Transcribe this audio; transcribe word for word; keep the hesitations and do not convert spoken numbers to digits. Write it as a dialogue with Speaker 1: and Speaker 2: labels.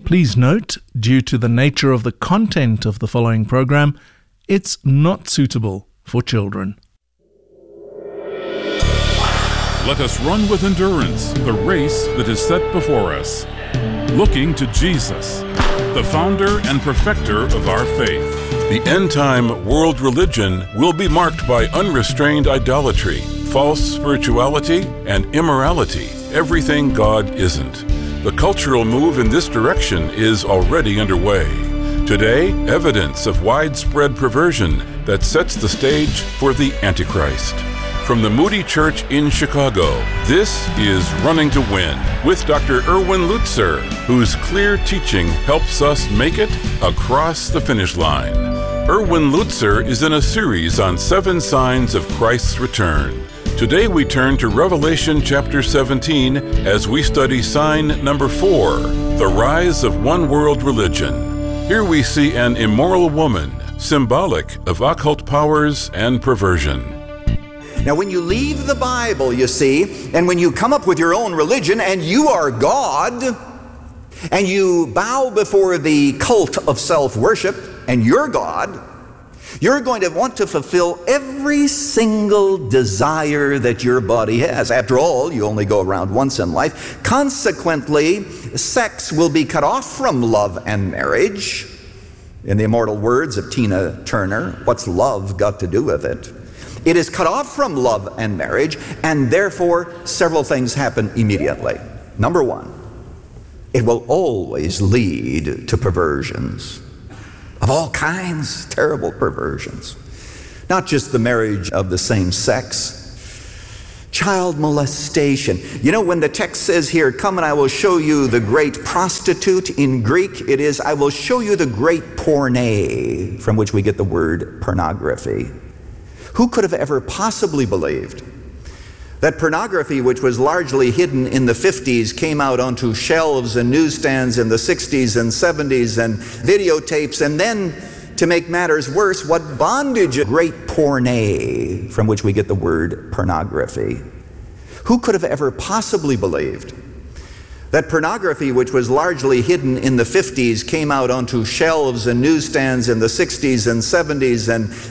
Speaker 1: Please note, due to the nature of the content of the following program, it's not suitable for children.
Speaker 2: Let us run with endurance the race that is set before us, looking to Jesus, the founder and perfecter of our faith.
Speaker 3: The end-time world religion will be marked by unrestrained idolatry, false spirituality, and immorality, everything God isn't. The cultural move in this direction is already underway. Today, evidence of widespread perversion that sets the stage for the Antichrist. From the Moody Church in Chicago, this is Running to Win with Doctor Erwin Lutzer, whose clear teaching helps us make it across the finish line. Erwin Lutzer is in a series on seven signs of Christ's return. Today we turn to Revelation chapter seventeen as we study sign number four, the rise of one world religion. Here we see an immoral woman, symbolic of occult powers and perversion.
Speaker 4: Now, when you leave the Bible, you see, and when you come up with your own religion and you are God, and you bow before the cult of self-worship and you're God, you're going to want to fulfill every single desire that your body has. After all, you only go around once in life. Consequently, sex will be cut off from love and marriage. In the immortal words of Tina Turner, what's love got to do with it? It is cut off from love and marriage, and therefore several things happen immediately. Number one, it will always lead to perversions of all kinds, terrible perversions. Not just the marriage of the same sex, child molestation. You know, when the text says here, come and I will show you the great prostitute, in Greek it is, I will show you the great porne, from which we get the word pornography. Who could have ever possibly believed that pornography, which was largely hidden in the fifties, came out onto shelves and newsstands in the sixties and seventies and videotapes, and then, to make matters worse, what bondage, great porne, from which we get the word pornography. Who could have ever possibly believed that pornography, which was largely hidden in the fifties, came out onto shelves and newsstands in the sixties and seventies and